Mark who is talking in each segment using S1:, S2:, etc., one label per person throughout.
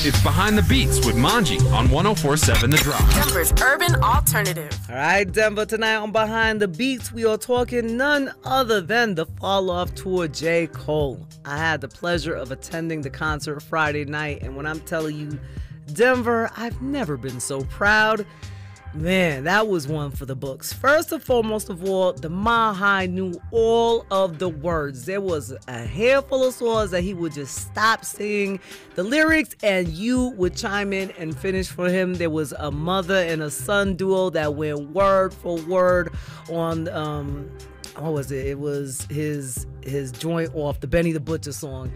S1: It's Behind the Beats with Manji on 104.7 The Drop.
S2: Denver's urban alternative.
S3: All right, Denver, tonight on Behind the Beats, we are talking none other than the Fall Off Tour, J. Cole. I had the pleasure of attending the concert Friday night, and when I'm telling you, Denver, I've never been so proud. Man, that was one for the books. First and foremost of all, the Mile High knew all of the words. There was a handful of songs that he would just stop singing the lyrics and you would chime in and finish for him. There was a mother and a son duo that went word for word on what was it? It was his joint off the Benny the Butcher song.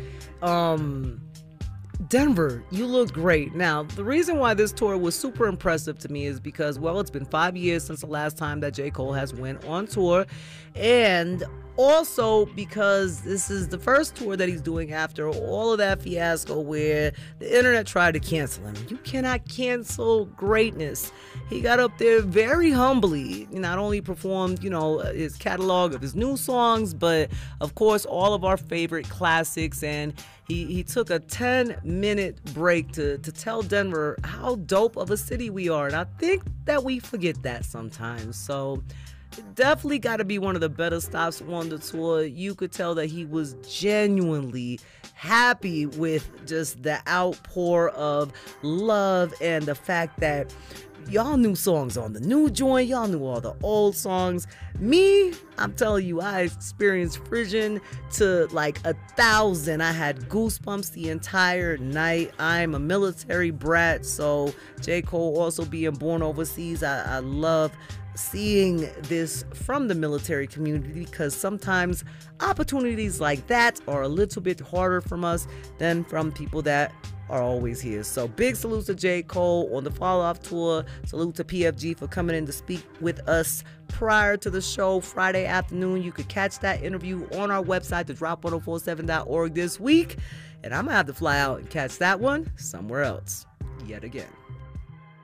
S3: Denver, you look great. Now, the reason why this tour was super impressive to me is because, well, it's been 5 years since the last time that J. Cole has went on tour, and also because this is the first tour that he's doing after all of that fiasco where the internet tried to cancel him. You cannot cancel greatness. He got up there very humbly, not only performed, his catalog of his new songs, but of course all of our favorite classics, and he took a 10-minute break to tell Denver how dope of a city we are, and I think that we forget that sometimes. So definitely got to be one of the better stops on the tour. You could tell that he was genuinely happy with just the outpour of love and the fact that y'all knew songs on the new joint, y'all knew all the old songs. Me, I'm telling you, I experienced Frisian to like 1,000. I had goosebumps the entire night. I'm a military brat, so J. Cole also being born overseas, I love seeing this from the military community because sometimes opportunities like that are a little bit harder from us than from people that are always here. So big salute to J. Cole on the Fall Off Tour. Salute to PFG for coming in to speak with us prior to the show Friday afternoon. You could catch that interview on our website, thedrop1047.org this week. And I'm going to have to fly out and catch that one somewhere else yet again.